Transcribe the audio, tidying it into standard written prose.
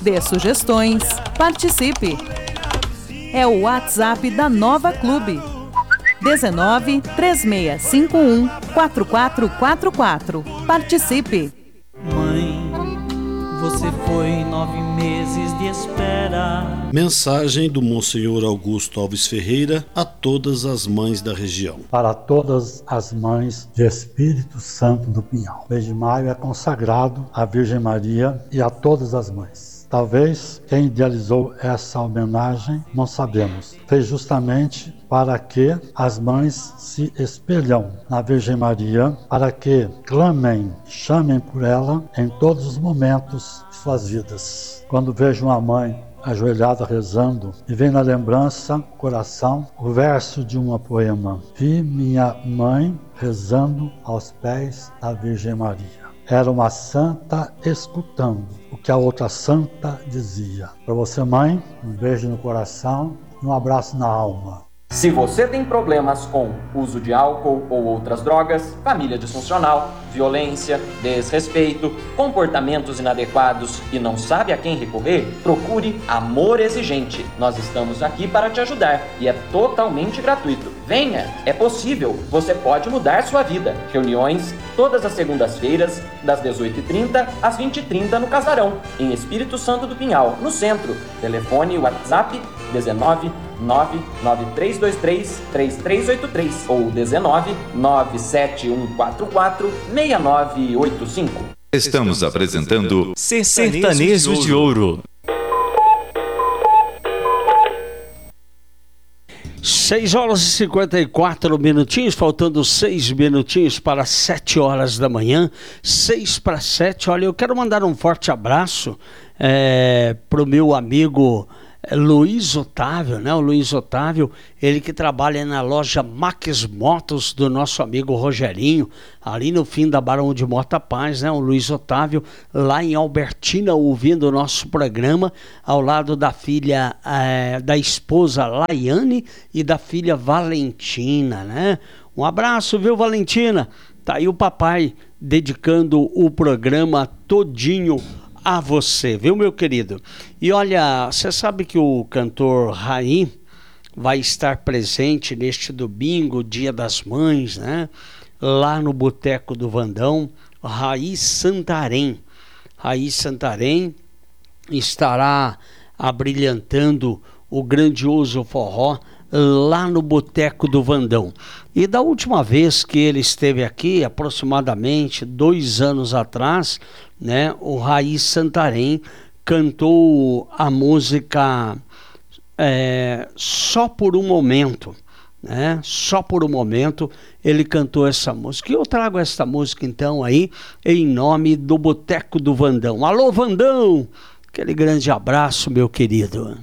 dê sugestões, participe. É o WhatsApp da Nova Clube. 19 3651 4444. Participe. Mãe, você foi 9 meses de espera. Mensagem do Monsenhor Augusto Alves Ferreira a todas as mães da região. Para todas as mães de Espírito Santo do Pinhal. O mês de maio é consagrado à Virgem Maria e a todas as mães. Talvez quem idealizou essa homenagem, não sabemos, fez justamente para que as mães se espelham na Virgem Maria, para que clamem, chamem por ela em todos os momentos de suas vidas. Quando vejo uma mãe ajoelhada rezando, e vem na lembrança, coração, o verso de um poema. Vi minha mãe rezando aos pés da Virgem Maria. Era uma santa escutando o que a outra santa dizia. Para você, mãe, um beijo no coração e um abraço na alma. Se você tem problemas com uso de álcool ou outras drogas, família disfuncional, violência, desrespeito, comportamentos inadequados e não sabe a quem recorrer, procure Amor Exigente. Nós estamos aqui para te ajudar e é totalmente gratuito. Venha, é possível, você pode mudar sua vida. Reuniões todas as segundas-feiras, das 18h30 às 20h30 no Casarão, em Espírito Santo do Pinhal, no centro. Telefone e WhatsApp 19 99323-3383 ou 19 97144 6985. Estamos apresentando Sertanejos de Ouro. 6 horas e 54 minutinhos, faltando 6 minutinhos para 7 horas da manhã, 6 para 7. Olha, eu quero mandar um forte abraço para o meu amigo Luiz Otávio, né? O Luiz Otávio, ele que trabalha na loja Max Motos do nosso amigo Rogerinho, ali no fim da Barão de Mota Paz, né? O Luiz Otávio, lá em Albertina, ouvindo o nosso programa, ao lado da filha, da esposa Laiane e da filha Valentina, né? Um abraço, viu, Valentina? Tá aí o papai dedicando o programa todinho a você, viu, meu querido? E olha, você sabe que o cantor Raí vai estar presente neste domingo, Dia das Mães, né? Lá no Boteco do Vandão, Raí Santarém. Raí Santarém estará abrilhantando o grandioso forró lá no Boteco do Vandão. E da última vez que ele esteve aqui, aproximadamente 2 anos atrás, né, o Raí Santarém cantou a música Só por um Momento, né? Só por um Momento ele cantou essa música. E eu trago essa música então aí em nome do Boteco do Vandão. Alô, Vandão! Aquele grande abraço, meu querido.